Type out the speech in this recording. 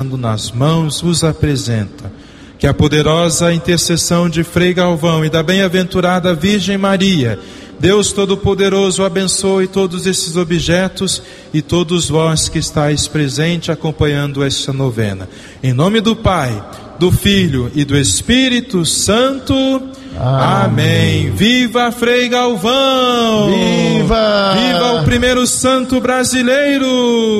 nas mãos os apresenta. Que a poderosa intercessão de Frei Galvão e da bem-aventurada Virgem Maria, Deus Todo-Poderoso, abençoe todos esses objetos e todos vós que estáis presentes acompanhando esta novena. Em nome do Pai, do Filho e do Espírito Santo. Amém. Viva Frei Galvão! Viva! Viva o primeiro santo brasileiro!